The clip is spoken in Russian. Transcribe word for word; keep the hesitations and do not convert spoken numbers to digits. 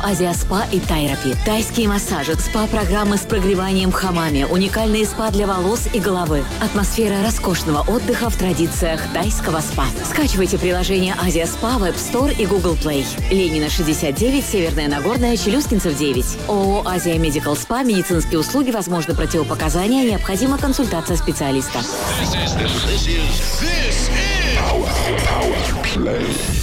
Азия Спа и Тайрапи. Тайские массажи, спа-программы с прогреванием в хамаме, уникальные спа для волос и головы. Атмосфера роскошного отдыха в традициях тайского спа. Скачивайте приложение Азия Спа в App Store и Google Play. Ленина шестьдесят девять, Северная Нагорная, Челюскинцев девять. ООО «Азия Медикал Спа». Медицинские услуги, возможны противопоказания, необходима консультация специалиста. This is, this is, this is Power, Power Play.